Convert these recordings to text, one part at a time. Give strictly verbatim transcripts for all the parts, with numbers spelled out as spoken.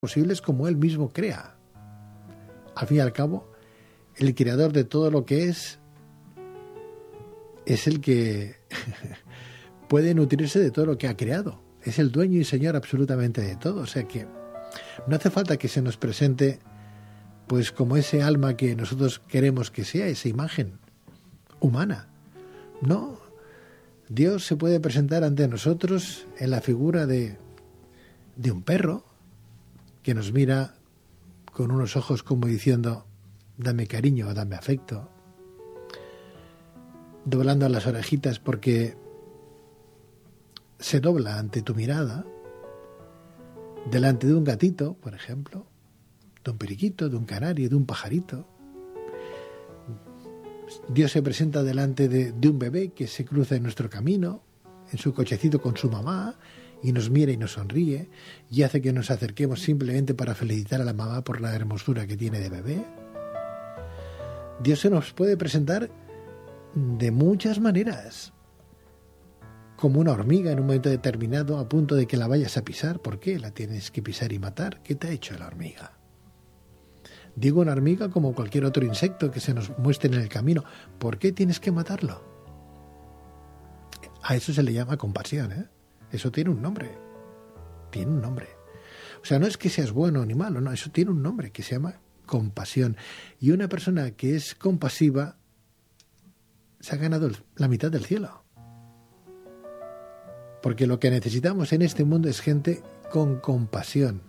posibles como Él mismo crea. Al fin y al cabo, el creador de todo lo que es, es el que puede nutrirse de todo lo que ha creado. Es el dueño y señor absolutamente de todo. O sea que no hace falta que se nos presente pues como ese alma que nosotros queremos que sea, esa imagen humana. No, Dios se puede presentar ante nosotros en la figura de, de un perro que nos mira con unos ojos como diciendo, dame cariño, dame afecto, doblando las orejitas porque se dobla ante tu mirada, delante de un gatito, por ejemplo, de un periquito, de un canario, de un pajarito. Dios se presenta delante de, de un bebé que se cruza en nuestro camino, en su cochecito con su mamá, y nos mira y nos sonríe, y hace que nos acerquemos simplemente para felicitar a la mamá por la hermosura que tiene de bebé. Dios se nos puede presentar de muchas maneras, como una hormiga en un momento determinado a punto de que la vayas a pisar. ¿Por qué la tienes que pisar y matar? ¿Qué te ha hecho la hormiga? Digo una hormiga como cualquier otro insecto que se nos muestre en el camino. ¿Por qué tienes que matarlo? A eso se le llama compasión, ¿eh? Eso tiene un nombre. Tiene un nombre. O sea, no es que seas bueno ni malo, no, eso tiene un nombre que se llama compasión. Y una persona que es compasiva se ha ganado la mitad del cielo. Porque lo que necesitamos en este mundo es gente con compasión.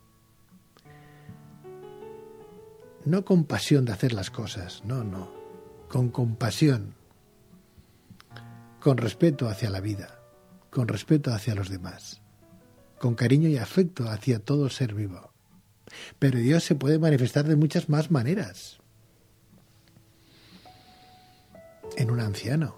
No con pasión de hacer las cosas, no, no. Con compasión. Con respeto hacia la vida. Con respeto hacia los demás, con cariño y afecto hacia todo ser vivo. Pero Dios se puede manifestar de muchas más maneras. En un anciano,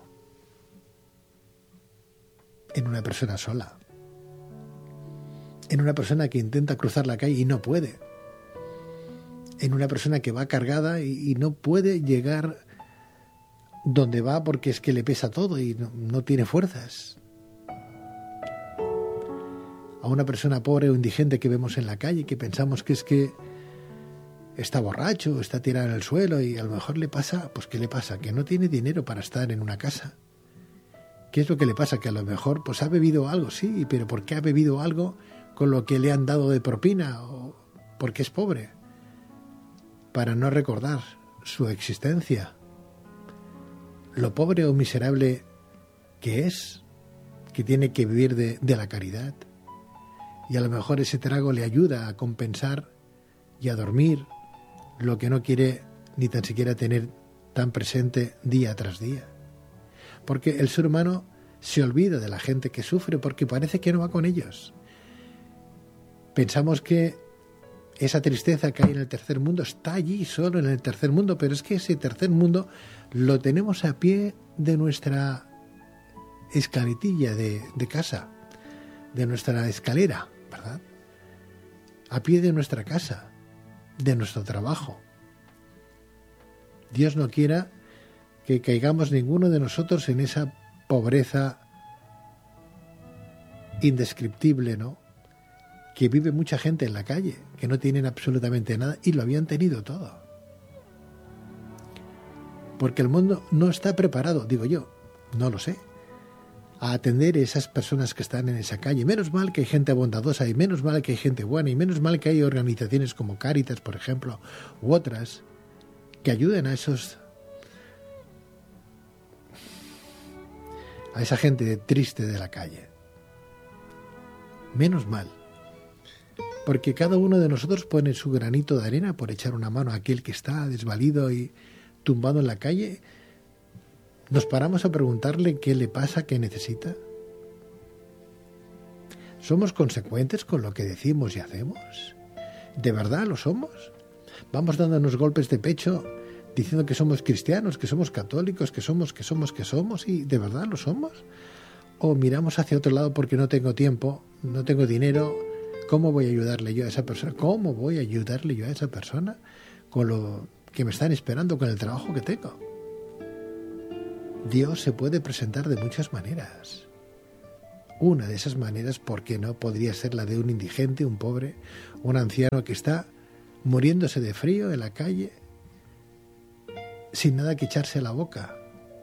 en una persona sola, en una persona que intenta cruzar la calle y no puede, en una persona que va cargada y, y no puede llegar donde va porque es que le pesa todo y no, no tiene fuerzas. A una persona pobre o indigente que vemos en la calle, que pensamos que es que está borracho, está tirado en el suelo y a lo mejor le pasa, pues ¿qué le pasa? Que no tiene dinero para estar en una casa. ¿Qué es lo que le pasa? Que a lo mejor pues ha bebido algo, sí, pero ¿por qué ha bebido algo con lo que le han dado de propina? ¿O porque es pobre? Para no recordar su existencia, lo pobre o miserable que es, que tiene que vivir de, de la caridad. Y a lo mejor ese trago le ayuda a compensar y a dormir lo que no quiere ni tan siquiera tener tan presente día tras día. Porque el ser humano se olvida de la gente que sufre porque parece que no va con ellos. Pensamos que esa tristeza que hay en el tercer mundo está allí solo en el tercer mundo, pero es que ese tercer mundo lo tenemos a pie de nuestra escaletilla de, de casa, de nuestra escalera, ¿verdad? A pie de nuestra casa, de nuestro trabajo. Dios no quiera que caigamos ninguno de nosotros en esa pobreza indescriptible, ¿no? Que vive mucha gente en la calle, que no tienen absolutamente nada y lo habían tenido todo. Porque el mundo no está preparado, digo yo, no lo sé, a atender a esas personas que están en esa calle. Menos mal que hay gente bondadosa y menos mal que hay gente buena y menos mal que hay organizaciones como Cáritas, por ejemplo, u otras, que ayuden a esos a esa gente triste de la calle. Menos mal. Porque cada uno de nosotros pone su granito de arena por echar una mano a aquel que está desvalido y tumbado en la calle. ¿Nos paramos a preguntarle qué le pasa, qué necesita? ¿Somos consecuentes con lo que decimos y hacemos? ¿De verdad lo somos? ¿Vamos dándonos golpes de pecho diciendo que somos cristianos, que somos católicos, que somos, que somos, que somos? ¿Y de verdad lo somos? ¿O miramos hacia otro lado porque no tengo tiempo, no tengo dinero? ¿Cómo voy a ayudarle yo a esa persona? ¿Cómo voy a ayudarle yo a esa persona con lo que me están esperando, con el trabajo que tengo? Dios se puede presentar de muchas maneras. una de esas maneras, ¿por qué no? Podría ser la de un indigente, un pobre, un anciano que está muriéndose de frío en la calle, sin nada que echarse a la boca.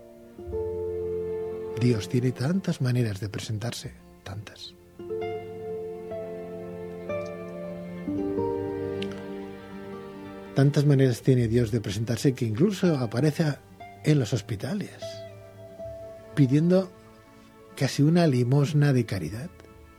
Dios tiene tantas maneras de presentarse, tantas. Tantas maneras tiene Dios de presentarse que incluso aparece en los hospitales, pidiendo casi una limosna de caridad.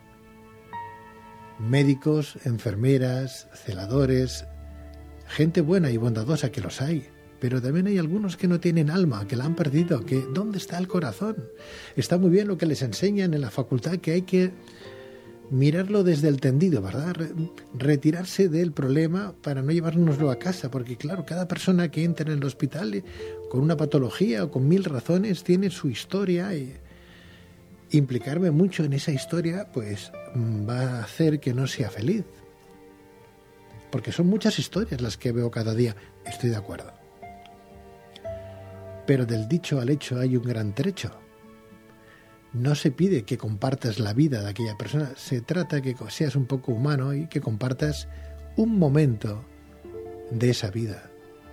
Médicos, enfermeras, celadores, gente buena y bondadosa que los hay, pero también hay algunos que no tienen alma, que la han perdido, que ¿dónde está el corazón? Está muy bien lo que les enseñan en la facultad, que hay que mirarlo desde el tendido, ¿verdad? Retirarse del problema para no llevárnoslo a casa, porque claro, cada persona que entra en el hospital con una patología o con mil razones tiene su historia y implicarme mucho en esa historia pues va a hacer que no sea feliz. Porque son muchas historias las que veo cada día, estoy de acuerdo. Pero del dicho al hecho hay un gran trecho. No se pide que compartas la vida de aquella persona, se trata que seas un poco humano y que compartas un momento de esa vida.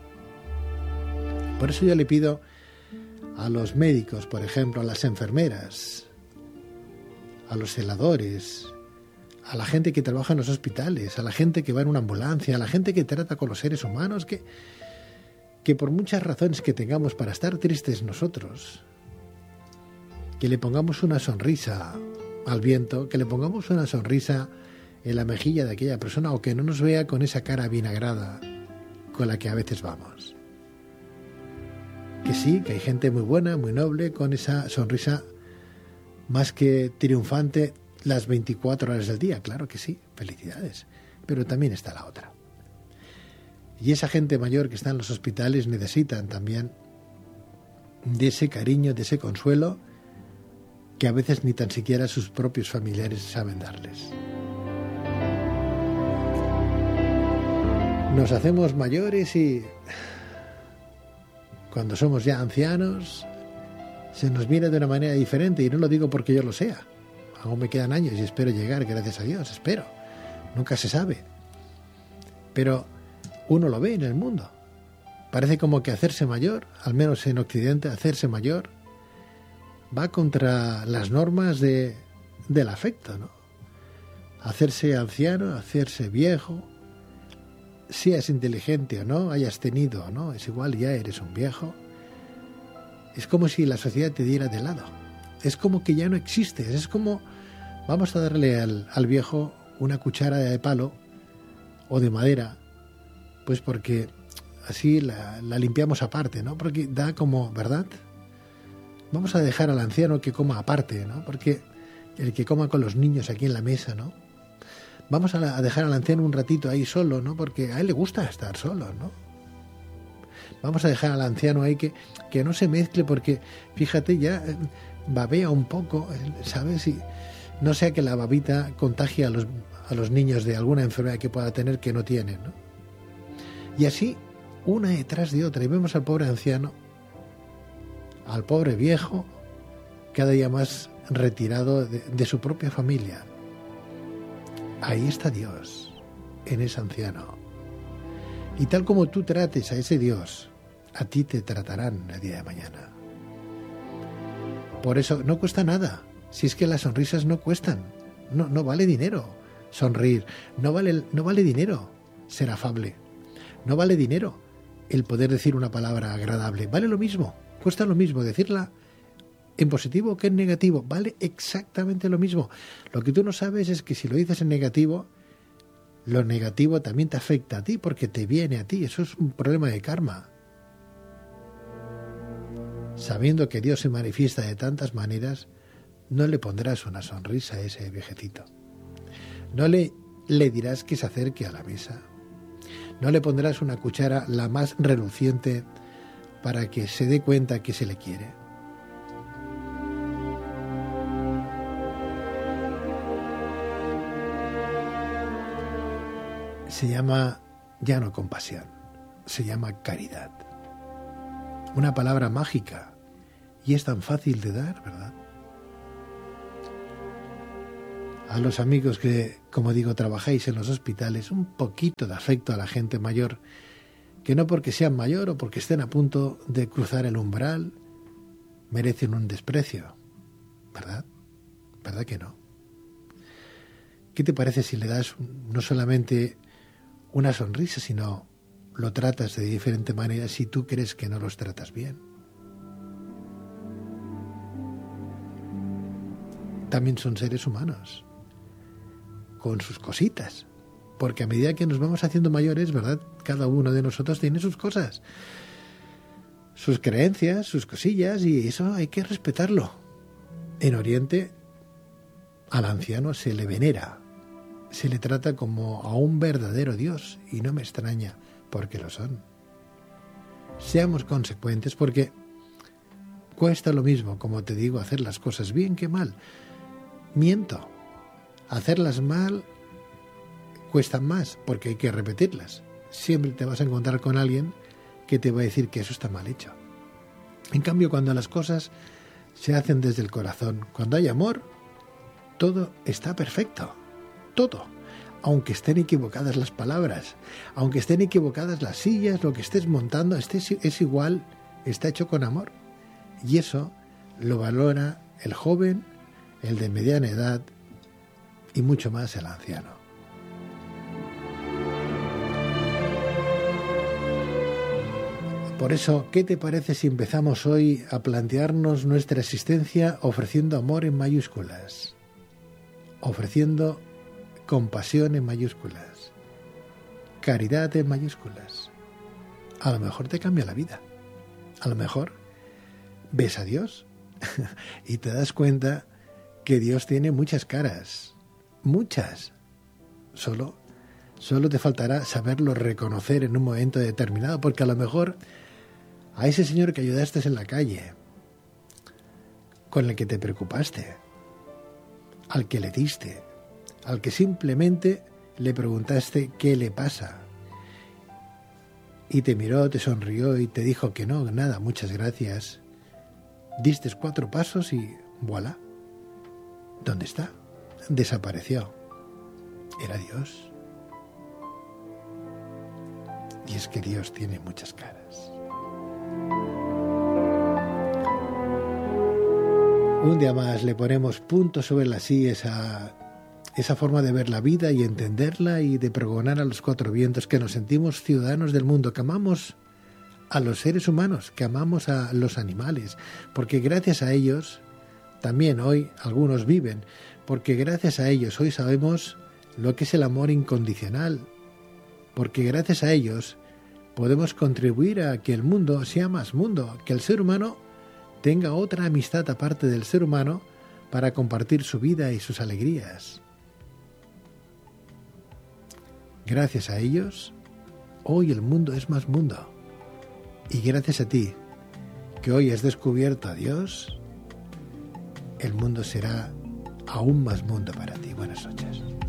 Por eso yo le pido a los médicos, por ejemplo, a las enfermeras, a los celadores, a la gente que trabaja en los hospitales, a la gente que va en una ambulancia, a la gente que trata con los seres humanos, que, que por muchas razones que tengamos para estar tristes nosotros, que le pongamos una sonrisa al viento, que le pongamos una sonrisa en la mejilla de aquella persona o que no nos vea con esa cara vinagrada con la que a veces vamos. Que sí, que hay gente muy buena, muy noble, con esa sonrisa más que triunfante las veinticuatro horas del día, claro que sí, felicidades, pero también está la otra. Y esa gente mayor que está en los hospitales necesitan también de ese cariño, de ese consuelo que a veces ni tan siquiera sus propios familiares saben darles. Nos hacemos mayores y cuando somos ya ancianos se nos mira de una manera diferente, y no lo digo porque yo lo sea. Aún me quedan años y espero llegar, gracias a Dios, espero. Nunca se sabe. Pero uno lo ve en el mundo. Parece como que hacerse mayor, al menos en Occidente, hacerse mayor va contra las normas de, del afecto, ¿no? Hacerse anciano, hacerse viejo, seas inteligente o no, hayas tenido o no, es igual, ya eres un viejo. Es como si la sociedad te diera de lado. Es como que ya no existes. Es como, vamos a darle al, al viejo una cuchara de palo o de madera, pues porque así la, la limpiamos aparte, ¿no? Porque da como, ¿verdad? Vamos a dejar al anciano que coma aparte, ¿no? Porque el que coma con los niños aquí en la mesa, ¿no? Vamos a, la, a dejar al anciano un ratito ahí solo, ¿no? Porque a él le gusta estar solo, ¿no? Vamos a dejar al anciano ahí que, que no se mezcle porque, fíjate, ya babea un poco, ¿sabes? Y no sea que la babita contagie a los, a los niños de alguna enfermedad que pueda tener que no tienen, ¿no? Y así, una detrás de otra. Y vemos al pobre anciano, al pobre viejo, cada día más retirado de, de su propia familia. Ahí está Dios, en ese anciano. Y tal como tú trates a ese Dios, a ti te tratarán el día de mañana. Por eso no cuesta nada. Si es que las sonrisas no cuestan. No, no vale dinero sonreír. No vale, no vale dinero ser afable. No vale dinero el poder decir una palabra agradable. Vale lo mismo. Cuesta lo mismo decirla en positivo que en negativo. Vale exactamente lo mismo. Lo que tú no sabes es que si lo dices en negativo, lo negativo también te afecta a ti porque te viene a ti. Eso es un problema de karma. Sabiendo que Dios se manifiesta de tantas maneras, no le pondrás una sonrisa a ese viejecito. No le, le dirás que se acerque a la mesa. No le pondrás una cuchara la más reluciente para que se dé cuenta que se le quiere. Se llama ya no compasión, se llama caridad. Una palabra mágica y es tan fácil de dar, ¿verdad? a los amigos que, como digo, trabajáis en los hospitales, un poquito de afecto a la gente mayor, que no porque sean mayor o porque estén a punto de cruzar el umbral, merecen un desprecio, ¿verdad? ¿Verdad que no? ¿Qué te parece si le das no solamente una sonrisa, sino lo tratas de diferente manera si tú crees que no los tratas bien? También son seres humanos, con sus cositas, porque a medida que nos vamos haciendo mayores, ¿verdad? Cada uno de nosotros tiene sus cosas, sus creencias, sus cosillas, y eso hay que respetarlo. En Oriente, al anciano se le venera, se le trata como a un verdadero Dios, y no me extraña, porque lo son. Seamos consecuentes, porque cuesta lo mismo, como te digo, hacer las cosas bien que mal. Miento, hacerlas mal cuesta más, porque hay que repetirlas. Siempre te vas a encontrar con alguien que te va a decir que eso está mal hecho. En cambio, cuando las cosas se hacen desde el corazón, cuando hay amor, todo está perfecto. Todo. Aunque estén equivocadas las palabras, aunque estén equivocadas las sillas, lo que estés montando, estés, es igual, está hecho con amor. Y eso lo valora el joven, el de mediana edad y mucho más el anciano. Por eso, ¿qué te parece si empezamos hoy a plantearnos nuestra existencia ofreciendo amor en mayúsculas? Ofreciendo compasión en mayúsculas, caridad en mayúsculas. A lo mejor te cambia la vida. A lo mejor ves a Dios y te das cuenta que Dios tiene muchas caras, muchas. Solo, solo te faltará saberlo reconocer en un momento determinado, porque a lo mejor a ese señor que ayudaste en la calle, con el que te preocupaste, al que le diste, al que simplemente le preguntaste qué le pasa, y te miró, te sonrió y te dijo que no, nada, muchas gracias. Diste cuatro pasos y voilà. ¿Dónde está? Desapareció. Era Dios. Y es que Dios tiene muchas caras. Un día más le ponemos punto sobre las íes a esa forma de ver la vida y entenderla, y de pregonar a los cuatro vientos que nos sentimos ciudadanos del mundo, que amamos a los seres humanos, que amamos a los animales, porque gracias a ellos también hoy algunos viven, porque gracias a ellos hoy sabemos lo que es el amor incondicional, porque gracias a ellos podemos contribuir a que el mundo sea más mundo, que el ser humano tenga otra amistad aparte del ser humano para compartir su vida y sus alegrías. Gracias a ellos, hoy el mundo es más mundo. Y gracias a ti, que hoy has descubierto a Dios, el mundo será aún más mundo para ti. Buenas noches.